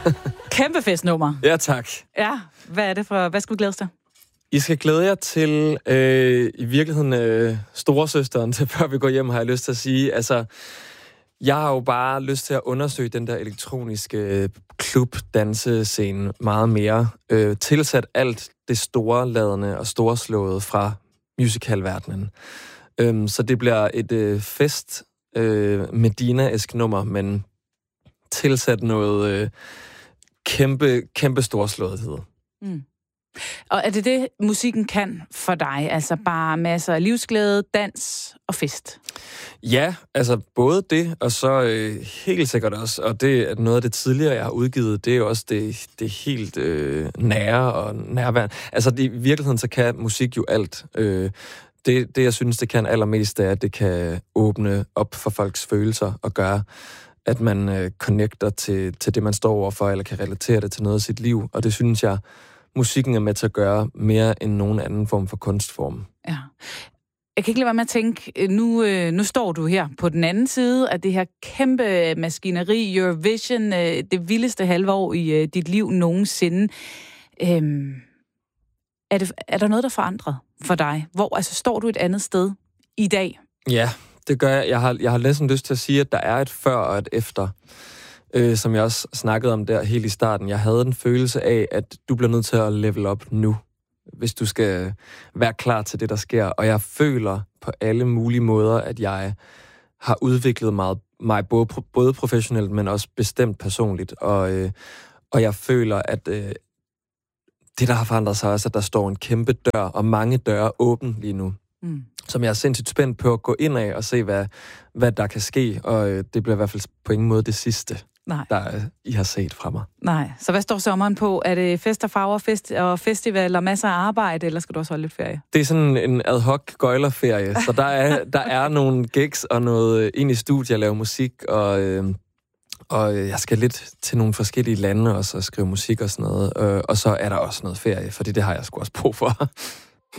Kæmpe festnummer. Ja, tak. Ja, hvad skal vi glæde os til? I skal glæde jer til, i virkeligheden, storesøsteren til før vi går hjem, har jeg lyst til at sige. Altså, jeg har jo bare lyst til at undersøge den der elektroniske klub-dansescene meget mere. Tilsat alt det storladende og storslåede fra musicalverdenen. Så det bliver et fest Medina-esk nummer, men tilsat noget kæmpe storslåethed. Mm. Og er det, musikken kan for dig? Altså bare masser af livsglæde, dans og fest? Ja, altså både det, og så helt sikkert også, og det er noget af det tidligere, jeg har udgivet, det er jo også det helt nære og nærværende. Altså i virkeligheden, så kan musik jo alt. Det, jeg synes, det kan allermest, er, at det kan åbne op for folks følelser og gøre, at man connecter til det, man står overfor, eller kan relatere det til noget af sit liv. Og det synes jeg, musikken er med til at gøre mere end nogen anden form for kunstform. Ja. Jeg kan ikke lade være med at tænke, nu står du her på den anden side af det her kæmpe maskineri, Eurovision, det vildeste halve år i dit liv nogensinde. Er der noget, der forandrer for dig? Står du et andet sted i dag? Ja, det gør jeg. Jeg har næsten lyst til at sige, at der er et før og et efter. Som jeg også snakkede om der helt i starten. Jeg havde en følelse af, at du bliver nødt til at level op nu, hvis du skal være klar til det, der sker. Og jeg føler på alle mulige måder, at jeg har udviklet mig både professionelt, men også bestemt personligt. Og jeg føler, at det, der har forandret sig, også, at der står en kæmpe dør, og mange døre åben lige nu. Som jeg er sindssygt spændt på at gå ind af og se, hvad der kan ske. Og det bliver i hvert fald på ingen måde det sidste, I har set fra mig. Nej. Så hvad står sommeren på? Er det fest og farver, og festival og masser af arbejde, eller skal du også holde lidt ferie? Det er sådan en ad hoc gøjlerferie. Så der er nogle gigs og noget ind i studiet at lave musik, og jeg skal lidt til nogle forskellige lande også og skrive musik og sådan noget. Og så er der også noget ferie, fordi det har jeg sgu også brug for.